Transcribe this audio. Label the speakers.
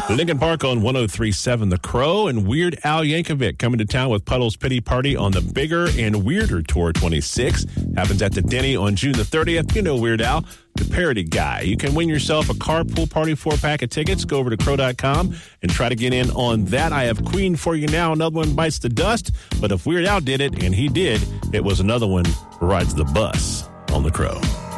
Speaker 1: Lincoln Park on 103.7 The Crow, and Weird Al Yankovic coming to town with Puddle's Pity Party on the Bigger and Weirder Tour 26. Happens at the Denny on June the 30th. You know Weird Al, the parody guy. You can win yourself a carpool party 4-pack of tickets. Go over to crow.com and try to get in on that. I have Queen for you now. Another one bites the dust. But if Weird Al did it, and he did, it was another one rides the bus on The Crow.